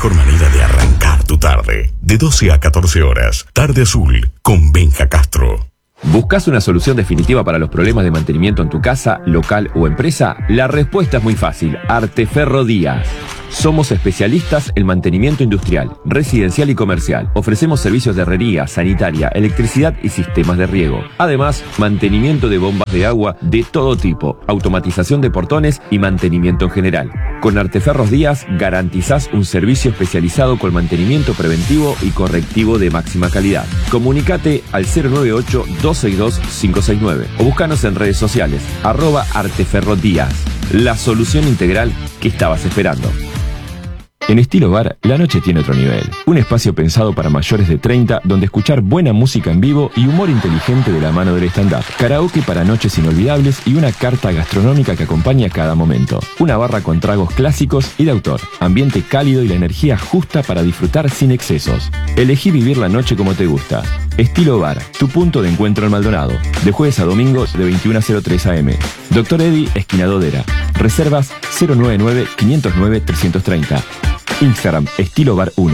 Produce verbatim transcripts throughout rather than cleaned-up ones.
mejor manera de arrancar tu tarde. De doce a catorce horas, Tarde Azul con Benja Castro. ¿Buscas una solución definitiva para los problemas de mantenimiento en tu casa, local o empresa? La respuesta es muy fácil. Arteferro Díaz. Somos especialistas en mantenimiento industrial, residencial y comercial. Ofrecemos servicios de herrería, sanitaria, electricidad y sistemas de riego. Además, mantenimiento de bombas de agua de todo tipo, automatización de portones y mantenimiento en general. Con Arteferros Díaz garantizás un servicio especializado con mantenimiento preventivo y correctivo de máxima calidad. Comunicate al cero nueve ocho, dos seis dos, cinco seis nueve o búscanos en redes sociales, arroba Arteferro Díaz. La solución integral que estabas esperando. En Estilo Bar, la noche tiene otro nivel. Un espacio pensado para mayores de treinta, donde escuchar buena música en vivo y humor inteligente de la mano del stand-up. Karaoke para noches inolvidables y una carta gastronómica que acompaña cada momento. Una barra con tragos clásicos y de autor. Ambiente cálido y la energía justa para disfrutar sin excesos. Elegí vivir la noche como te gusta. Estilo Bar, tu punto de encuentro en Maldonado. De jueves a domingos de veintiuna a cero tres a eme. Doctor Eddy, esquina Dodera. Reservas cero nueve nueve, quinientos nueve, trescientos treinta. Instagram, Estilo Bar uno.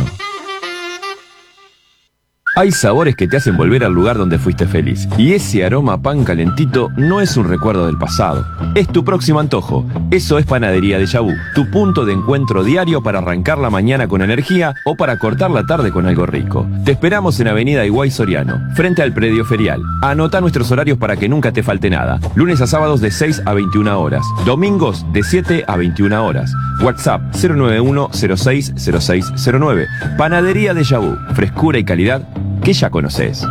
Hay sabores que te hacen volver al lugar donde fuiste feliz. Y ese aroma a pan calentito no es un recuerdo del pasado. Es tu próximo antojo. Eso es Panadería Déjà Vu. Tu punto de encuentro diario para arrancar la mañana con energía o para cortar la tarde con algo rico. Te esperamos en Avenida Higuay Soriano, frente al predio ferial. Anota nuestros horarios para que nunca te falte nada. Lunes a sábados de seis a veintiuna horas. Domingos de siete a veintiuna horas. WhatsApp cero nueve uno, cero seis, cero seis cero nueve. Panadería Déjà Vu. Frescura y calidad que ya conoces.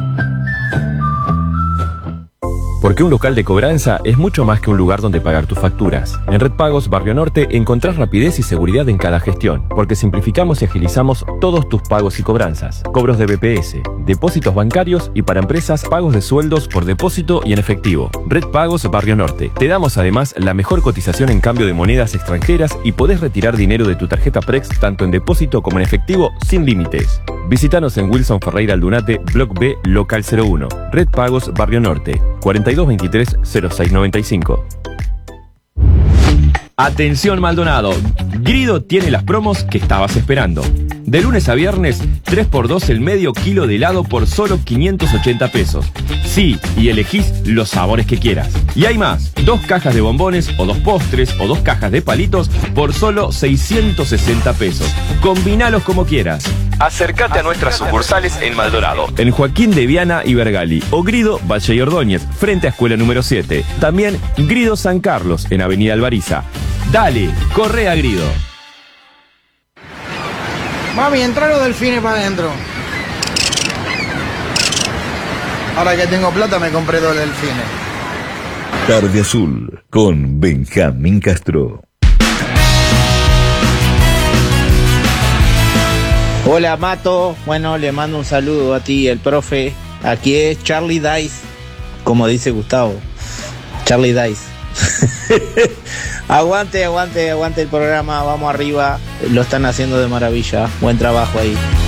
Porque un local de cobranza es mucho más que un lugar donde pagar tus facturas. En Red Pagos Barrio Norte encontrás rapidez y seguridad en cada gestión, porque simplificamos y agilizamos todos tus pagos y cobranzas. Cobros de B P S, depósitos bancarios y para empresas pagos de sueldos por depósito y en efectivo. Red Pagos Barrio Norte. Te damos además la mejor cotización en cambio de monedas extranjeras y podés retirar dinero de tu tarjeta Prex tanto en depósito como en efectivo sin límites. Visítanos en Wilson Ferreira Aldunate, Block B, Local cero uno. Red Pagos Barrio Norte, cuarenta y dos veintitrés, cero seis noventa y cinco. Atención Maldonado, Grido tiene las promos que estabas esperando. De lunes a viernes, tres por dos el medio kilo de helado por solo quinientos ochenta pesos. Sí, y elegís los sabores que quieras. Y hay más, dos cajas de bombones o dos postres o dos cajas de palitos por solo seiscientos sesenta pesos. Combinalos como quieras. Acércate a nuestras sucursales en Maldonado, en Joaquín de Viana y Bergali, o Grido Valle y Ordóñez, frente a Escuela número siete. También Grido San Carlos, en Avenida Alvariza. Dale, corre a Grido. Mami, entra los delfines para adentro. Ahora que tengo plata me compré dos delfines. Tarde Azul con Benjamín Castro. Hola Mato, bueno, le mando un saludo a ti, el profe. Aquí es Charlie Dice, como dice Gustavo, Charlie Dice. Aguante, aguante, aguante el programa, vamos arriba, lo están haciendo de maravilla, buen trabajo ahí.